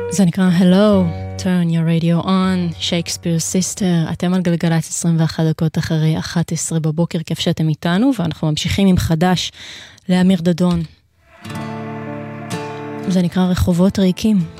זה נקרא Hello, Turn your radio on, Shakespeare Sister. אתם על גלגלת 21 דקות אחרי 11 בבוקר, כיף שאתם איתנו, ואנחנו ממשיכים עם חדש לאמיר דדון. זה נקרא רחובות ריקים.